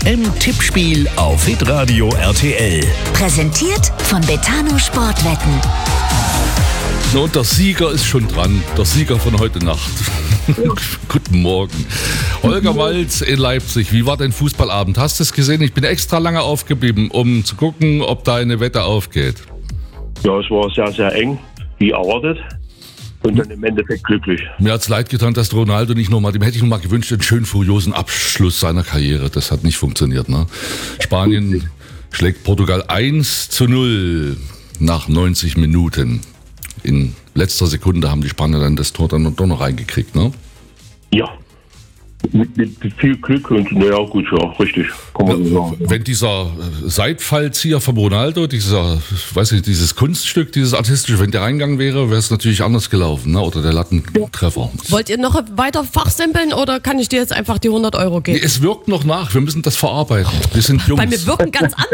WM-Tippspiel auf Hitradio RTL. Präsentiert von Betano Sportwetten. Und der Sieger ist schon dran, der Sieger von heute Nacht. Guten Morgen. Holger Malz in Leipzig, wie war dein Fußballabend? Hast du es gesehen? Ich bin extra lange aufgeblieben, um zu gucken, ob deine Wette aufgeht. Ja, es war sehr, sehr eng, wie erwartet. Und dann im Endeffekt glücklich. Mir hat es leid getan, dass Ronaldo nicht nochmal, dem hätte ich nochmal gewünscht, einen schönen furiosen Abschluss seiner Karriere. Das hat nicht funktioniert. Ne? Spanien schlägt Portugal 1-0 nach 90 Minuten. In letzter Sekunde haben die Spanier dann das Tor dann doch noch reingekriegt, ne? Ja, mit viel Glück und naja, gut, ja, richtig, kann man so sagen. Wenn dieser Seitfallzieher vom Ronaldo, dieses Kunststück, dieses artistische, wenn der reingegangen wäre, wäre es natürlich anders gelaufen, ne? Oder der Lattentreffer. Wollt ihr noch weiter fachsimpeln oder kann ich dir jetzt einfach die 100 € geben? Nee, es wirkt noch nach, wir müssen das verarbeiten. Wir sind Jungs. Bei mir wirken ganz anders.